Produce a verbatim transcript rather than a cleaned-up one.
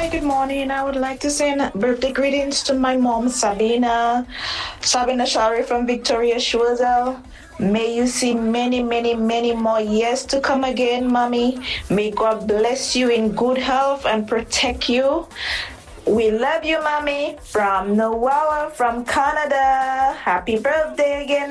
Hi, good morning. I would like to send birthday greetings to my mom, Sabina. Sabina Shari from Victoria Schwazel. May you see many, many, many more years to come again, mommy. May God bless you in good health and protect you. We love you, mommy. From Noella, from Canada. Happy birthday again.